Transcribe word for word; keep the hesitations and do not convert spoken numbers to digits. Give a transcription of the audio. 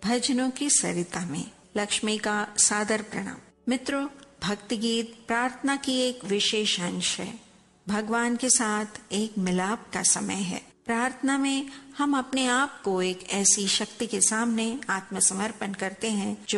भजनों की सरिता में लक्ष्मी का सादर प्रणाम। मित्रों, भक्ति गीत प्रार्थना की एक विशेष अंश है। भगवान के साथ एक मिलाप का समय है। प्रार्थना में हम अपने आप को एक ऐसी शक्ति के सामने आत्मसमर्पण करते हैं जो